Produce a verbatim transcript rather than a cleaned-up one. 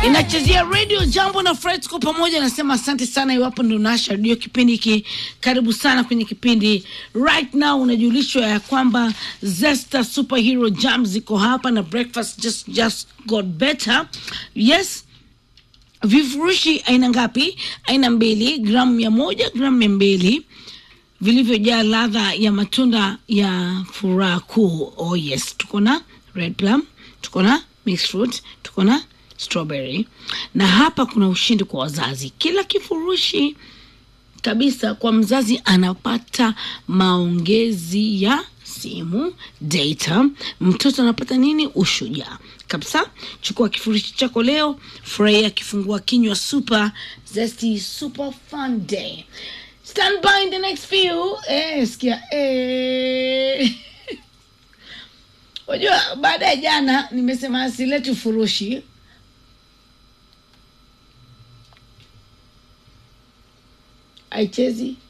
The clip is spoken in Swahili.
Inachezea Radio Jambo na Fred kwa pamoja. Nasema asante sana iwapo ndo unasha radio kipindi hiki. Karibu sana kwenye kipindi. Right now unajulishwa ya kwamba Zesta Superhero Jam ziko hapa na breakfast just just got better. Yes. Vifurushi aina ngapi? Aina mbili, gramu mia moja, gramu mia mbili. Vilivyojaa ladha ya matunda ya furaha kuu. Oh yes, tuko na red plum, tuko na mixed fruit, tuko na strawberry. Na hapa kuna ushindi kwa wazazi. Kila kifurushi kabisa kwa mzazi anapata maongezi ya simu, data. Mtoto anapata nini? Ushujaa. Kabisa, chukua kifurushi chako leo, furahia kifungua kinywa super zesty super fun day. Stand by in the next few. Eh, sikia eh. Wajua baada ya jana nimesema sileti ufurushi. Aichezi